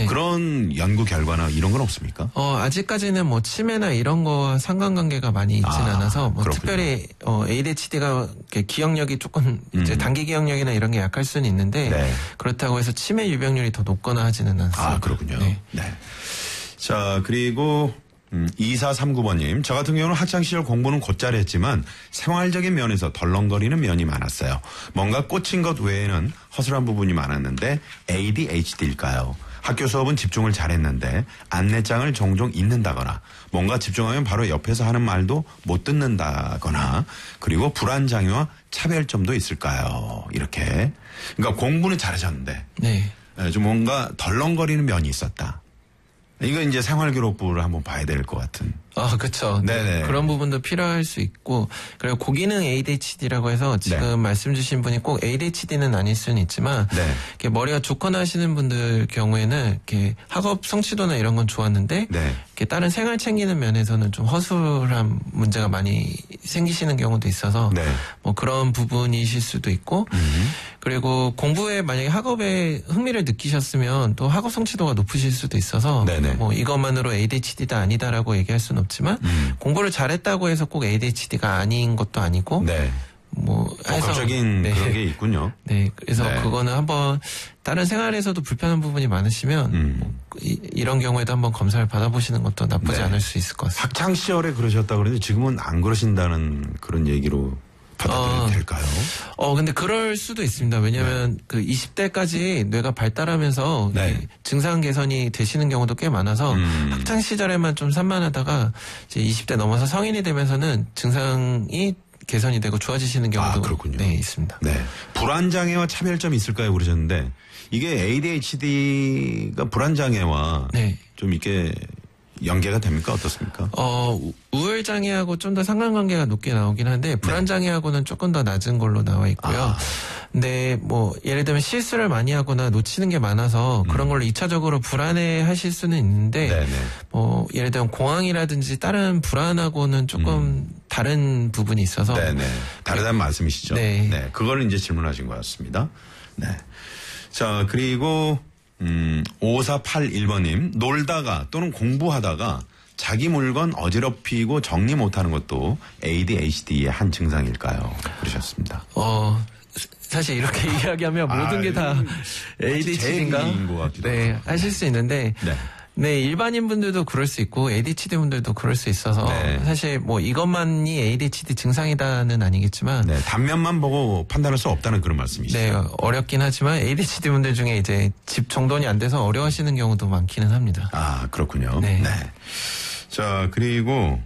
그런 연구 결과나 이런 건 없습니까? 아직까지는 뭐 치매나 이런 거와 상관관계가 많이 있지는 않아서 뭐 그렇군요. 특별히 ADHD가 기억력이 조금 이제 단기 기억력이나 이런 게 약할 수는 있는데 네. 그렇다고 해서 치매 유병률이 더 높거나 하지는 않습니다. 그렇군요. 네. 네. 자, 그리고 2439번님. 저 같은 경우는 학창시절 공부는 곧잘 했지만 생활적인 면에서 덜렁거리는 면이 많았어요. 뭔가 꽂힌 것 외에는 허술한 부분이 많았는데 ADHD일까요? 학교 수업은 집중을 잘했는데 안내장을 종종 잊는다거나 뭔가 집중하면 바로 옆에서 하는 말도 못 듣는다거나 그리고 불안장애와 차별점도 있을까요? 이렇게. 그러니까 공부는 잘하셨는데 네. 좀 뭔가 덜렁거리는 면이 있었다. 이건 이제 생활기록부를 한번 봐야 될 것 같은. 그렇죠. 네네. 그런 부분도 필요할 수 있고 그리고 고기능 ADHD라고 해서 지금 말씀 주신 분이 꼭 ADHD는 아닐 수는 있지만 이렇게 머리가 좋거나 하시는 분들 경우에는 이렇게 학업 성취도나 이런 건 좋았는데 이렇게 다른 생활 챙기는 면에서는 좀 허술한 문제가 많이 생기시는 경우도 있어서 뭐 그런 부분이실 수도 있고 그리고 공부에 만약에 학업에 흥미를 느끼셨으면 또 학업 성취도가 높으실 수도 있어서 뭐 이것만으로 ADHD다 아니다라고 얘기할 수는 없지만 공부를 잘했다고 해서 꼭 ADHD가 아닌 것도 아니고 뭐 복합적인 그런 게 있군요. 네, 그래서 그거는 한번 다른 생활에서도 불편한 부분이 많으시면 뭐 이런 경우에도 한번 검사를 받아보시는 것도 나쁘지 않을 수 있을 것 같습니다. 학창 시절에 그러셨다 그러는데 지금은 안 그러신다는 그런 얘기로 받아들여도 될까요? 근데 그럴 수도 있습니다. 왜냐하면 그 20대까지 뇌가 발달하면서 증상 개선이 되시는 경우도 꽤 많아서 학창 시절에만 좀 산만하다가 이제 20대 넘어서 성인이 되면서는 증상이 개선이 되고 좋아지시는 경우도 그렇군요. 있습니다. 네. 불안장애와 차별점이 있을까요? 그러셨는데 이게 ADHD가 불안장애와 좀 이렇게 연계가 됩니까? 어떻습니까? 우울장애하고 좀 더 상관관계가 높게 나오긴 한데 불안장애하고는 조금 더 낮은 걸로 나와 있고요. 근데 뭐 예를 들면 실수를 많이 하거나 놓치는 게 많아서 그런 걸로 2차적으로 불안해 하실 수는 있는데 뭐 예를 들면 공황이라든지 다른 불안하고는 조금 다른 부분이 있어서 다르다는 말씀이시죠? 네. 그걸 이제 질문하신 것 같습니다. 네. 자, 그리고 5481번님, 놀다가 또는 공부하다가 자기 물건 어지럽히고 정리 못하는 것도 ADHD의 한 증상일까요? 그러셨습니다. 사실 이렇게 이야기하면 모든 게 다 ADHD인가? 하실 수 있는데. 일반인 분들도 그럴 수 있고 ADHD 분들도 그럴 수 있어서 사실 뭐 이것만이 ADHD 증상이다는 아니겠지만 단면만 보고 판단할 수 없다는 그런 말씀이시죠? 네, 어렵긴 하지만 ADHD 분들 중에 이제 집 정돈이 안 돼서 어려워하시는 경우도 많기는 합니다. 그렇군요. 네. 자, 그리고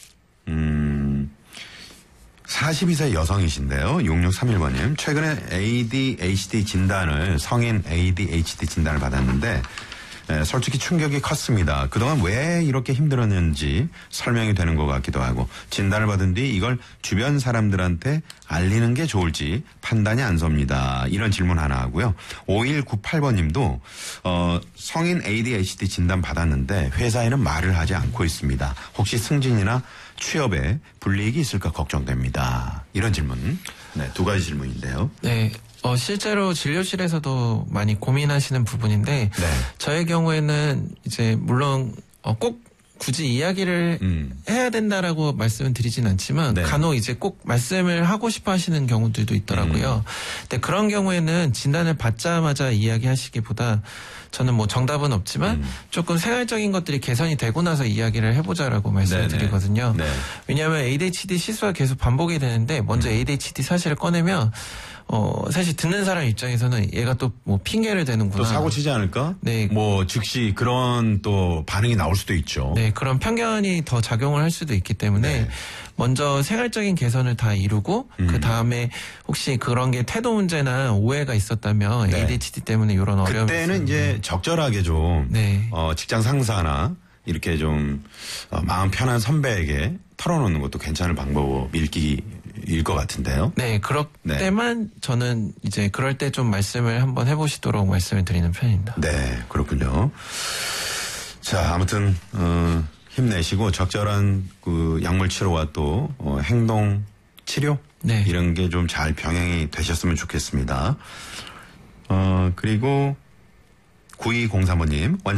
42세 여성이신데요. 6631번님. 최근에 ADHD 진단을 성인 ADHD 진단을 받았는데 솔직히 충격이 컸습니다. 그동안 왜 이렇게 힘들었는지 설명이 되는 것 같기도 하고 진단을 받은 뒤 이걸 주변 사람들한테 알리는 게 좋을지 판단이 안 섭니다. 이런 질문 하나 하고요. 5198번님도 성인 ADHD 진단 받았는데 회사에는 말을 하지 않고 있습니다. 혹시 승진이나 취업에 불이익이 있을까 걱정됩니다. 이런 질문. 두 가지 질문인데요. 실제로 진료실에서도 많이 고민하시는 부분인데 저의 경우에는 이제 물론 꼭 굳이 이야기를 해야 된다라고 말씀을 드리진 않지만 간혹 이제 꼭 말씀을 하고 싶어 하시는 경우들도 있더라고요. 근데 그런 경우에는 진단을 받자마자 이야기하시기보다 저는 뭐 정답은 없지만 조금 생활적인 것들이 개선이 되고 나서 이야기를 해보자라고 말씀을 드리거든요. 왜냐하면 ADHD 실수가 계속 반복이 되는데 먼저 ADHD 사실을 꺼내면 사실 듣는 사람 입장에서는 얘가 또 뭐 핑계를 대는구나. 또 사고 치지 않을까? 뭐 즉시 그런 또 반응이 나올 수도 있죠. 그런 편견이 더 작용을 할 수도 있기 때문에 먼저 생활적인 개선을 다 이루고 그 다음에 혹시 그런 게 태도 문제나 오해가 있었다면 ADHD 때문에 이런 어려움이 그때는 이제 적절하게 좀 직장 상사나 이렇게 좀 마음 편한 선배에게 털어놓는 것도 괜찮은 방법일 것 같은데요. 그럴 때만 저는 이제 그럴 때 좀 말씀을 한번 해보시도록 말씀을 드리는 편입니다. 그렇군요. 자, 아무튼 힘내시고 적절한 그 약물 치료와 또 행동 치료 이런 게 좀 잘 병행이 되셨으면 좋겠습니다. 그리고 9203번님.